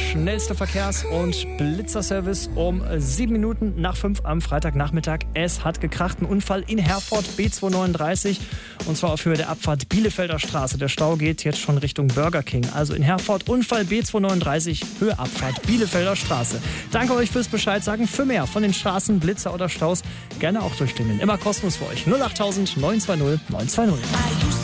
schnellste Verkehrs- und Blitzerservice um 7 Minuten nach 5 am Freitagnachmittag. Es hat gekracht, ein Unfall in Herford, B239, und zwar auf Höhe der Abfahrt Bielefelder Straße. Der Stau geht jetzt schon Richtung Burger King. Also in Herford, Unfall B239, Höhe Abfahrt Bielefelder Straße. Danke euch fürs Bescheid sagen. Für mehr von den Straßen, Blitzer oder Staus gerne auch durchklingeln. Immer kostenlos für euch. 08000 920 920.